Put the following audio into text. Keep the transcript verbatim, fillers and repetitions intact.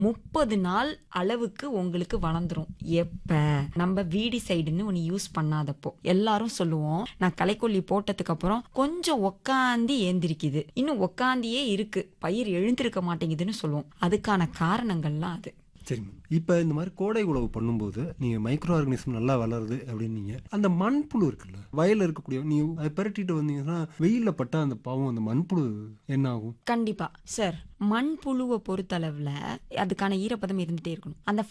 முப்பது நாள் அளவுக்கு உங்களுக்கு வளர்ந்துரும். எப்ப நம்ம வீடி சைடுன்னு ஒன்னு யூஸ் பண்ணாதப்போ எல்லாரும் சொல்லுவோம், நான் களைக்கொல்லி போட்டதுக்கு அப்புறம் கொஞ்சம் உக்காந்தி ஏந்திரிக்குது, இன்னும் உக்காந்தியே இருக்கு, பயிர் எழுந்திருக்க மாட்டேங்குதுன்னு சொல்லுவோம். அதுக்கான காரணங்கள்லாம் அது. சரிங்க. இப்ப இந்த மாதிரி கோடை உழவு பண்ணும்போது நீங்க மைக்ரோ ஆர்கானிசம் நல்லா வளருது அப்படின்னீங்க. அந்த மண்புழு இருக்குல்ல, வயல்ல இருக்கக்கூடிய நீங்க அதை பெரட்டிட்டு வந்தீங்கன்னா வெயில்ல பட்டா அந்த பாவம் அந்த மண்புழு என்ன ஆகும்? கண்டிப்பா சார், மண்புழுவை பொறுத்தளவுல அதுக்கான ஈரப்பதம் இருந்துட்டே இருக்கணும். அந்த